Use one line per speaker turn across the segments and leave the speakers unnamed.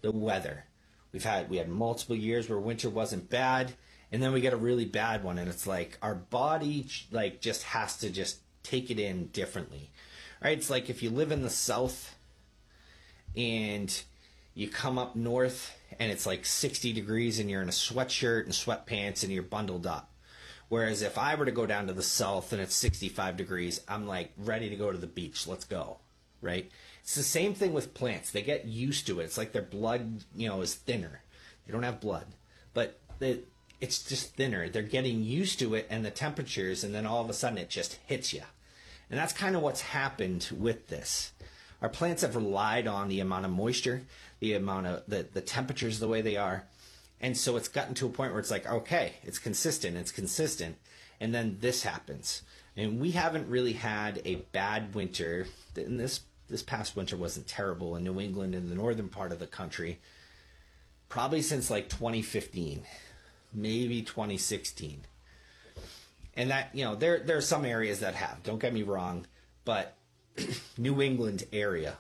the weather. We had multiple years where winter wasn't bad, and then we get a really bad one, and it's like our body like just has to just take it in differently. Right? It's like if you live in the South and you come up north and it's like 60 degrees and you're in a sweatshirt and sweatpants and you're bundled up. Whereas if I were to go down to the South and it's 65 degrees, I'm like ready to go to the beach. Let's go. Right? It's the same thing with plants. They get used to it. It's like their blood, is thinner. They don't have blood, but it's just thinner. They're getting used to it and the temperatures, and then all of a sudden it just hits you. And that's kind of what's happened with this. Our plants have relied on the amount of moisture, the amount of the temperatures the way they are. And so it's gotten to a point where it's like, okay, it's consistent. And then this happens. And we haven't really had a bad winter. And this past winter wasn't terrible in New England and the northern part of the country, probably since like 2015, maybe 2016. And that, there are some areas that have, don't get me wrong, but New England area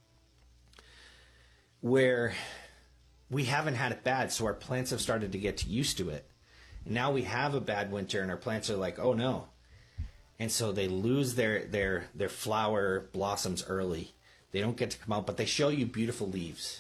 where we haven't had it bad, so our plants have started to get used to it. And now we have a bad winter and our plants are like, oh no. And so they lose their flower blossoms early. They don't get to come out, but they show you beautiful leaves.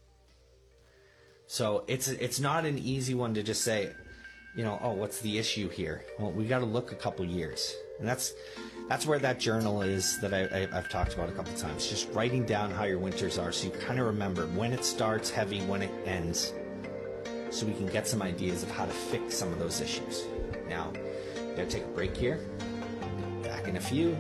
So it's not an easy one to just say, oh, what's the issue here? Well, we got to look a couple years. And that's where that journal is that I've talked about a couple times. Just writing down how your winters are so you kind of remember when it starts heavy, when it ends, so we can get some ideas of how to fix some of those issues. Now, we're going to take a break here. Back in a few.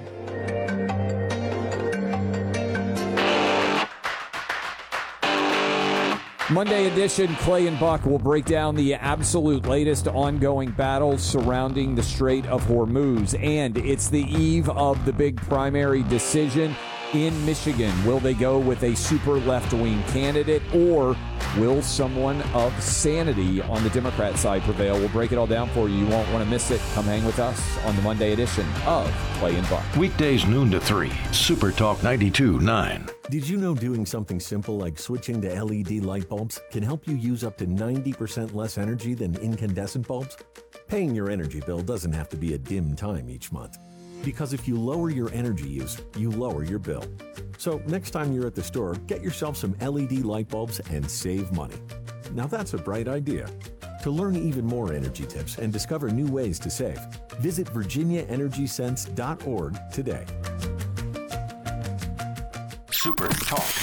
Monday edition, Clay and Buck will break down the absolute latest ongoing battles surrounding the Strait of Hormuz. And it's the eve of the big primary decision in Michigan. Will they go with a super left-wing candidate, or will someone of sanity on the Democrat side prevail? We'll break it all down for you. You won't want to miss it. Come hang with us on the Monday edition of Clay and Buck.
Weekdays noon to 3, Super Talk 92.9.
Did you know doing something simple like switching to LED light bulbs can help you use up to 90% less energy than incandescent bulbs? Paying your energy bill doesn't have to be a dim time each month. Because if you lower your energy use, you lower your bill. So next time you're at the store, get yourself some LED light bulbs and save money. Now that's a bright idea. To learn even more energy tips and discover new ways to save, visit virginiaenergysense.org today.
Super Talk